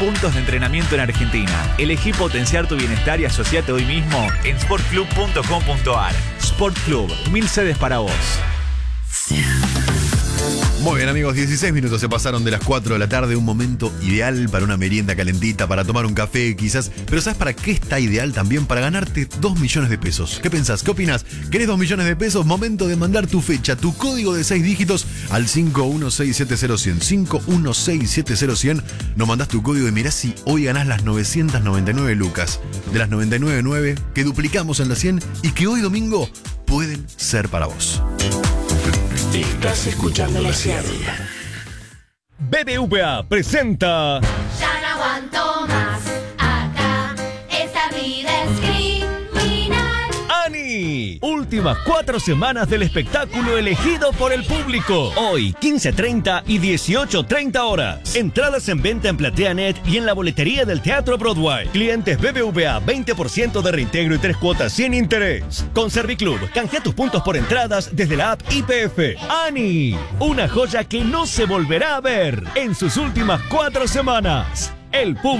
puntos de entrenamiento en Argentina. Elegí potenciar tu bienestar y asociate hoy mismo en sportclub.com.ar. Sport Club, 1000 sedes para vos. Muy bien, amigos, 16 minutos se pasaron de las 4 de la tarde, un momento ideal para una merienda calentita, para tomar un café quizás, pero ¿sabes para qué está ideal también? Para ganarte 2 millones de pesos. ¿Qué pensás? ¿Qué opinás? ¿Querés 2 millones de pesos? Momento de mandar tu fecha, tu código de 6 dígitos al 51670100. 51670100. Nos mandás tu código y mirá si hoy ganás las 999 lucas. De las 999 que duplicamos en la 100 y que hoy domingo pueden ser para vos. Estás escuchando la Ciudad. BBVA presenta. Ya no aguanto más. Acá esta vida es criminal. ¡Ani! Últimas 4 semanas del espectáculo elegido por el público. Hoy, 15:30 y 18:30 horas. Entradas en venta en PlateaNet y en la boletería del Teatro Broadway. Clientes BBVA, 20% de reintegro y 3 cuotas sin interés. Con Serviclub, canjea tus puntos por entradas desde la app YPF. ¡Ani! Una joya que no se volverá a ver en sus últimas 4 semanas. El público